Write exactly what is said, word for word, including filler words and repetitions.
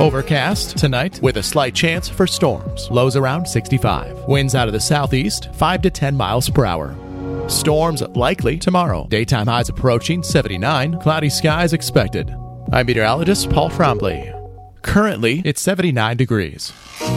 Overcast tonight with a slight chance for storms. Lows around sixty-five. Winds out of the southeast, five to ten miles per hour. Storms likely tomorrow. Daytime highs approaching seventy-nine. Cloudy skies expected. I'm meteorologist Paul Trombley. Currently, it's seventy-nine degrees.